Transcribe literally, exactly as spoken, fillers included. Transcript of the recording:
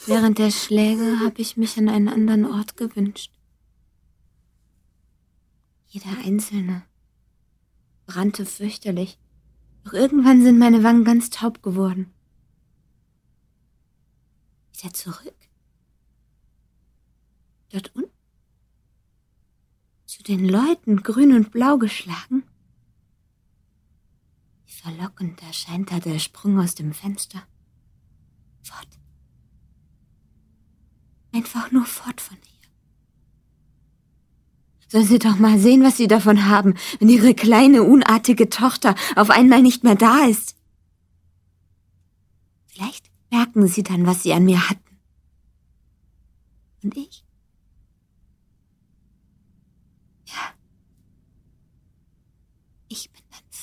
Während der Schläge habe ich mich an einen anderen Ort gewünscht. Jeder einzelne brannte fürchterlich, doch irgendwann sind meine Wangen ganz taub geworden. Wieder zurück. Dort unten. Zu den Leuten, grün und blau geschlagen. Wie verlockend erscheint da der Sprung aus dem Fenster. Fort. Einfach nur fort von hier. Sollen Sie doch mal sehen, was Sie davon haben, wenn Ihre kleine, unartige Tochter auf einmal nicht mehr da ist. Vielleicht merken Sie dann, was Sie an mir hatten. Und ich?